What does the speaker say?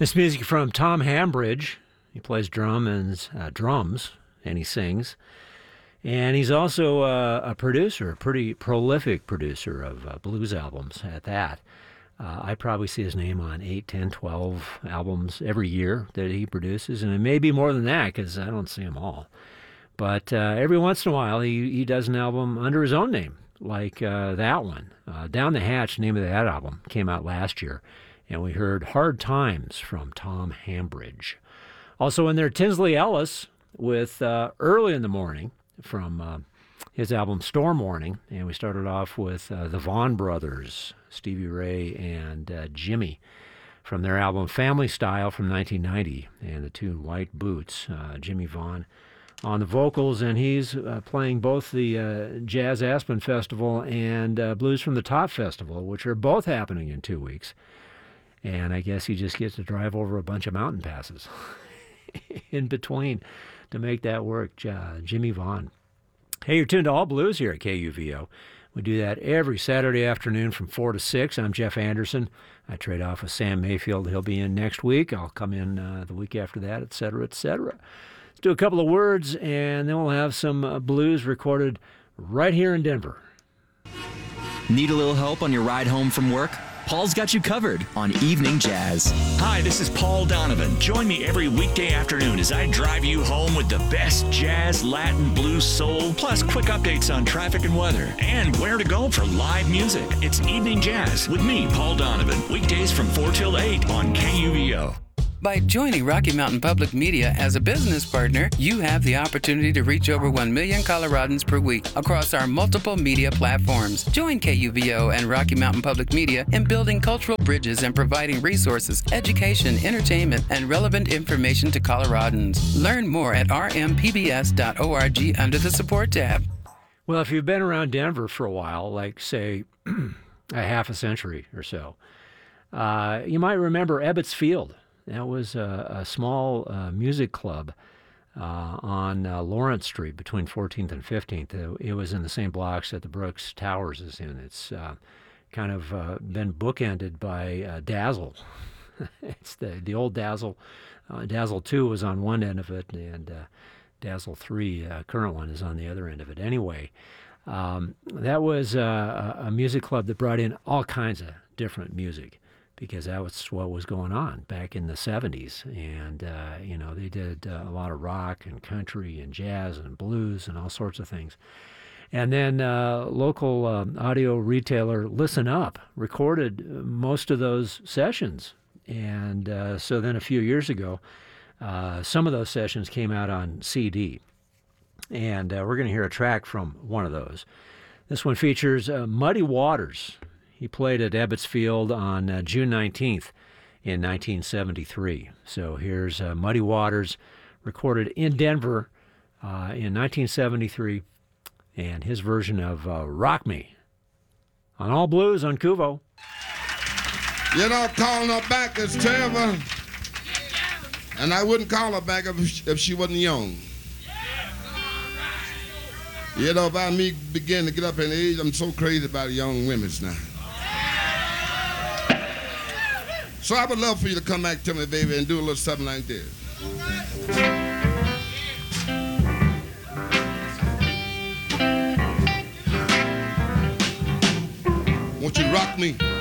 This music from Tom Hambridge. He plays drums, and he sings. And he's also a producer, a pretty prolific producer of blues albums at that. I probably see his name on 8, 10, 12 albums every year that he produces, and it may be more than that because I don't see them all. But every once in a while, he does an album under his own name, like that one. Down the Hatch, name of that album, came out last year, and we heard Hard Times from Tom Hambridge. Also in there, Tinsley Ellis with Early in the Morning from his album Storm Warning, and we started off with the Vaughan Brothers, Stevie Ray and Jimmy, from their album Family Style from 1990, and the tune White Boots. Jimmy Vaughan on the vocals, and he's playing both the Jazz Aspen Festival and Blues from the Top Festival, which are both happening in 2 weeks. And I guess he just gets to drive over a bunch of mountain passes in between to make that work. Jimmy Vaughan. Hey, you're tuned to All Blues here at KUVO. We do that every Saturday afternoon from 4 to 6. I'm Jeff Anderson. I trade off with Sam Mayfield. He'll be in next week. I'll come in the week after that, et cetera, et cetera. Let's do a couple of words, and then we'll have some blues recorded right here in Denver. Need a little help on your ride home from work? Paul's got you covered on Evening Jazz. Hi, this is Paul Donovan. Join me every weekday afternoon as I drive you home with the best jazz, Latin, blues, soul, plus quick updates on traffic and weather, and where to go for live music. It's Evening Jazz with me, Paul Donovan, weekdays from 4 till 8 on KUVO. By joining Rocky Mountain Public Media as a business partner, you have the opportunity to reach over 1 million Coloradans per week across our multiple media platforms. Join KUVO and Rocky Mountain Public Media in building cultural bridges and providing resources, education, entertainment, and relevant information to Coloradans. Learn more at rmpbs.org under the Support tab. Well, if you've been around Denver for a while, like, say, a half a century or so, you might remember Ebbets Field. That was a small music club on Lawrence Street between 14th and 15th. It was in the same blocks that the Brooks Towers is in. It's kind of been bookended by Dazzle. It's the old Dazzle. Dazzle 2 was on one end of it, and Dazzle 3, current one, is on the other end of it. Anyway, that was a music club that brought in all kinds of different music, because that was what was going on back in the 70s. And, they did a lot of rock and country and jazz and blues and all sorts of things. And then local audio retailer Listen Up recorded most of those sessions. And so then a few years ago, some of those sessions came out on CD. And we're going to hear a track from one of those. This one features Muddy Waters. He played at Ebbets Field on June 19th in 1973. So here's Muddy Waters, recorded in Denver in 1973, and his version of Rock Me on All Blues on KUVO. You know, calling her back is terrible, and I wouldn't call her back if she wasn't young. You know, by me beginning to get up in age, I'm so crazy about young women now. So I would love for you to come back to me, baby, and do a little something like this. Won't you rock me?